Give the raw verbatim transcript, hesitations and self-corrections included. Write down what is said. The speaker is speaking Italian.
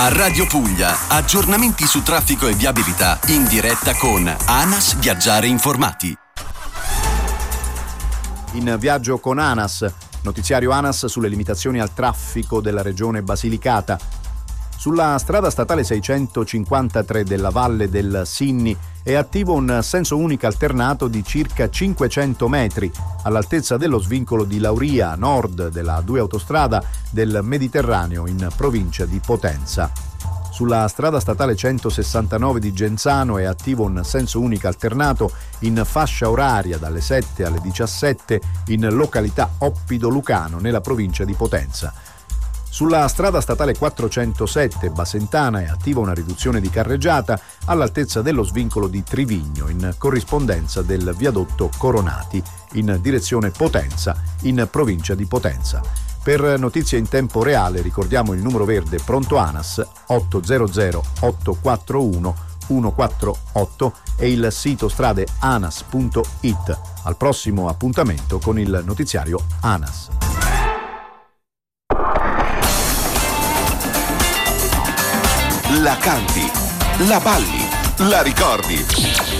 A Radio Puglia, aggiornamenti su traffico e viabilità in diretta con ANAS Viaggiare Informati. In viaggio con ANAS, notiziario ANAS sulle limitazioni al traffico della regione Basilicata. Sulla strada statale seicentocinquantatré della Valle del Sinni è attivo un senso unico alternato di circa cinquecento metri all'altezza dello svincolo di Lauria, a nord della due autostrada del Mediterraneo in provincia di Potenza. Sulla strada statale centosessantanove di Genzano è attivo un senso unico alternato in fascia oraria dalle sette alle diciassette in località Oppido Lucano nella provincia di Potenza. Sulla strada statale quattrocentosette Basentana è attiva una riduzione di carreggiata all'altezza dello svincolo di Trivigno in corrispondenza del viadotto Coronati in direzione Potenza in provincia di Potenza. Per notizie in tempo reale ricordiamo il numero verde pronto ANAS ottocento ottocentoquarantuno centoquarantotto e il sito stradeanas punto it. Al prossimo appuntamento con il notiziario ANAS. La canti, la balli, la ricordi.